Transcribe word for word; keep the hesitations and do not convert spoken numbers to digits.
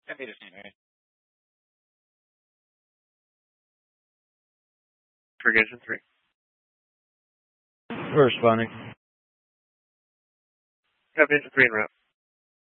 Copy to Saint Mary. Forgation three. We're responding. Copy to three en route.